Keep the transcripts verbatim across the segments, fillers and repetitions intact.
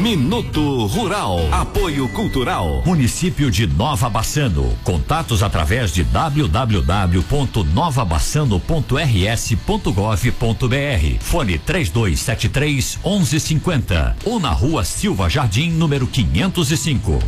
Minuto Rural. Apoio Cultural. Município de Nova Bassano. Contatos através de w w w ponto nova bassano ponto r s ponto gov ponto b r. Fone três dois sete três um um cinco zero ou na rua Silva Jardim, número quinhentos e cinco.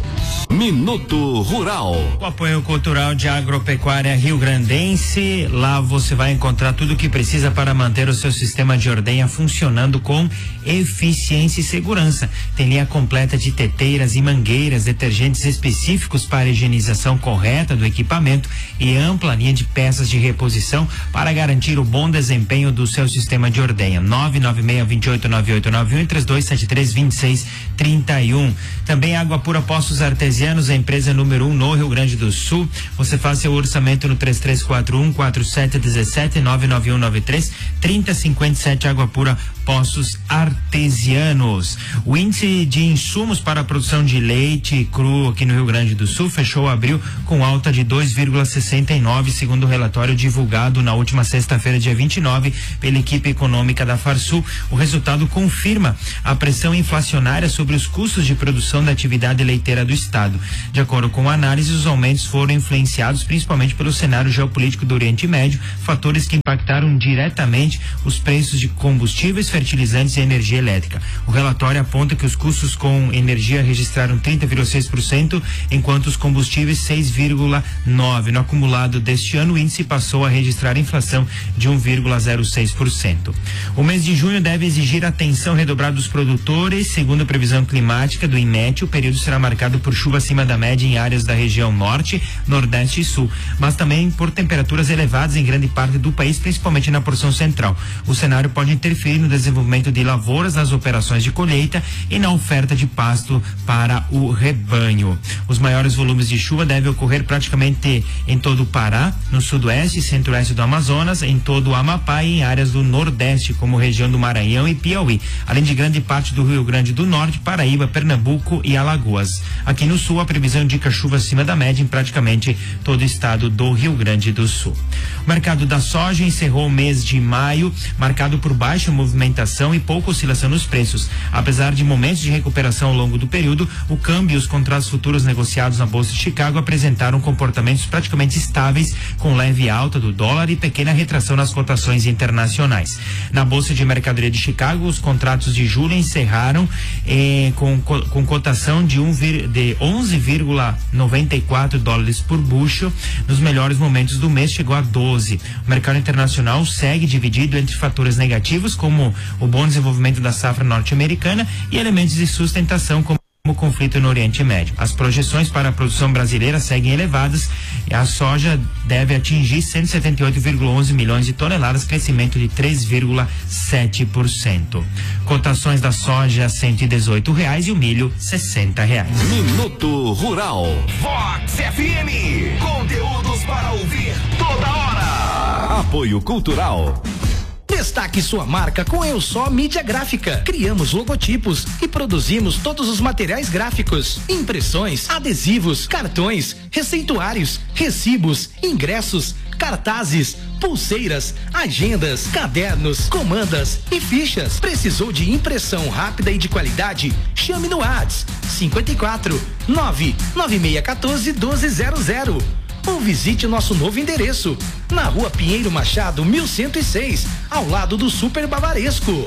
Minuto Rural. O apoio cultural de agropecuária rio-grandense. Lá você vai encontrar tudo o que precisa para manter o seu sistema de ordenha funcionando com eficiência e segurança. Tem linha completa de teteiras e mangueiras, detergentes específicos para a higienização correta do equipamento e ampla linha de peças de reposição para garantir o bom desempenho do seu sistema de ordenha. nove nove seis, dois oito nove oito nove um e três dois sete três, dois seis três um. Também Água Pura Poços Artesianos, a empresa número um no Rio Grande do Sul. Você faz seu orçamento no três três quatro um, quatro sete um sete, nove nove um nove três, três zero cinco sete. Água Pura Poços Artesianos. O índice de insumos para a produção de leite cru aqui no Rio Grande do Sul fechou abril com alta de dois vírgula sessenta e nove, segundo o relatório divulgado na última sexta-feira, dia vinte e nove, pela equipe econômica da Farsul. O resultado confirma a pressão inflacionária sobre os custos de produção da atividade leiteira do estado. De acordo com a análise, os aumentos foram influenciados principalmente pelo cenário geopolítico do Oriente Médio, fatores que impactaram diretamente os preços de combustíveis, fertilizantes e energia elétrica. O relatório aponta que os custos com energia registraram trinta vírgula seis por cento, enquanto os combustíveis seis vírgula nove por cento. No acumulado deste ano, o índice passou a registrar inflação de um vírgula zero seis por cento. O mês de junho deve exigir atenção redobrada dos produtores. Segundo a previsão climática do INMET, o período será marcado por chuva acima da média em áreas da região norte, nordeste e sul, mas também por temperaturas elevadas em grande parte do país, principalmente na porção central. O cenário pode interferir no desenvolvimento de lavouras, nas operações de colheita e na oferta de pasto para o rebanho. Os maiores volumes de chuva devem ocorrer praticamente em todo o Pará, no sudoeste e centro-oeste do Amazonas, em todo o Amapá e em áreas do nordeste, como região do Maranhão e Piauí, além de grande parte do Rio Grande do Norte, Paraíba, Pernambuco e Alagoas. Aqui no sul, a previsão indica chuva acima da média em praticamente todo o estado do Rio Grande do Sul. O mercado da soja encerrou o mês de maio marcado por baixa movimentação e pouca oscilação nos preços. Apesar de momentos de recuperação ao longo do período, o câmbio e os contratos futuros negociados na Bolsa de Chicago apresentaram comportamentos praticamente estáveis, com leve alta do dólar e pequena retração nas cotações internacionais. Na Bolsa de Mercadoria de Chicago, os contratos de julho encerraram eh, com, com cotação de, um, de onze vírgula noventa e quatro dólares por bushel. Nos melhores momentos do mês chegou a doze. O mercado internacional segue dividido entre fatores negativos, como o bom desenvolvimento da safra norte-americana, e elementos de sustentação, como o conflito no Oriente Médio. As projeções para a produção brasileira seguem elevadas e a soja deve atingir cento e setenta e oito vírgula onze milhões de toneladas, crescimento de três vírgula sete por cento. Cotações da soja cento e dezoito reais e o milho sessenta reais. Minuto Rural. Vox F M, conteúdos para ouvir toda hora. Apoio Cultural. Destaque sua marca com Eu Só Mídia Gráfica. Criamos logotipos e produzimos todos os materiais gráficos: impressões, adesivos, cartões, receituários, recibos, ingressos, cartazes, pulseiras, agendas, cadernos, comandas e fichas. Precisou de impressão rápida e de qualidade? Chame no WhatsApp cinquenta e quatro, nove nove seis um quatro, um dois zero zero. Ou visite o nosso novo endereço, na Rua Pinheiro Machado, mil cento e seis, ao lado do Super Bavaresco.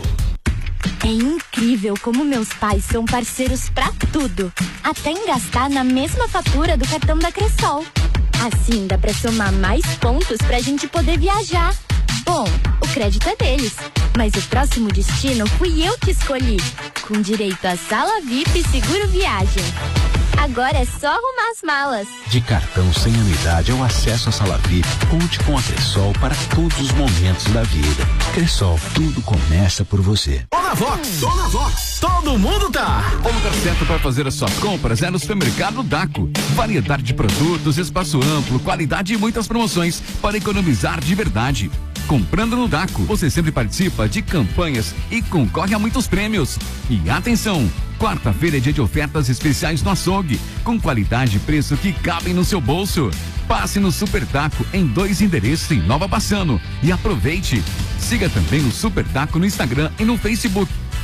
É incrível como meus pais são parceiros pra tudo, até em gastar na mesma fatura do cartão da Cressol. Assim dá pra somar mais pontos pra gente poder viajar. Bom, o crédito é deles, mas o próximo destino fui eu que escolhi, com direito a sala V I P e seguro viagem. Agora é só arrumar as malas. De cartão sem anuidade ao acesso à sala V I P, conte com a Cressol para todos os momentos da vida. Cressol, tudo começa por você. Tô na Vox, tô na Vox, todo mundo tá. O lugar certo para fazer as suas compras é no supermercado Daco. Variedade de produtos, espaço amplo, qualidade e muitas promoções para economizar de verdade. Comprando no Daco, você sempre participa de campanhas e concorre a muitos prêmios. E atenção! Quarta-feira é dia de ofertas especiais no açougue, com qualidade e preço que cabem no seu bolso. Passe no Super Daco em dois endereços em Nova Bassano e aproveite. Siga também o Super Daco no Instagram e no Facebook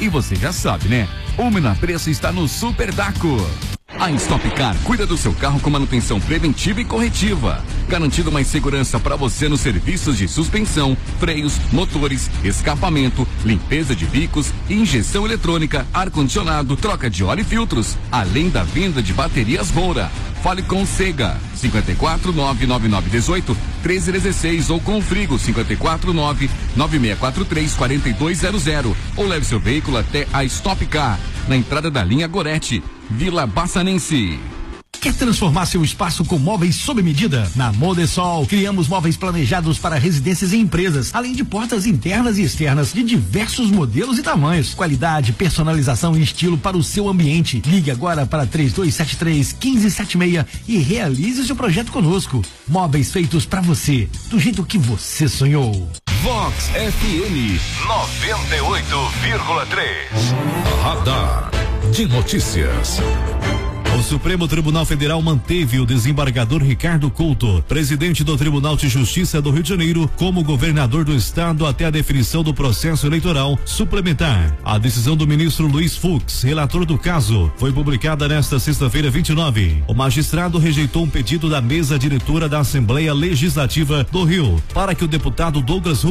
E você já sabe, né? O menor preço está no Super Daco. A Stop Car cuida do seu carro com manutenção preventiva e corretiva, garantindo mais segurança para você nos serviços de suspensão, freios, motores, escapamento, limpeza de bicos, injeção eletrônica, ar-condicionado, troca de óleo e filtros, além da venda de baterias Moura. Fale com Sega, cinco quatro nove nove nove um oito três zero um seis ou com Frigo, cinco quatro nove nove seis quatro três quatro dois zero zero, ou leve seu veículo até a Stop Car, na entrada da linha Gorete, Vila Bassanense. Quer transformar seu espaço com móveis sob medida? Na Modesol, criamos móveis planejados para residências e empresas, além de portas internas e externas de diversos modelos e tamanhos. Qualidade, personalização e estilo para o seu ambiente. Ligue agora para três dois sete três, um cinco sete seis e realize seu projeto conosco. Móveis feitos para você, do jeito que você sonhou. Vox F M noventa e oito vírgula três. Radar de notícias. O Supremo Tribunal Federal manteve o desembargador Ricardo Couto, presidente do Tribunal de Justiça do Rio de Janeiro, como governador do estado até a definição do processo eleitoral suplementar. A decisão do ministro Luiz Fux, relator do caso, foi publicada nesta sexta-feira vinte e nove. O magistrado rejeitou um pedido da mesa diretora da Assembleia Legislativa do Rio para que o deputado Douglas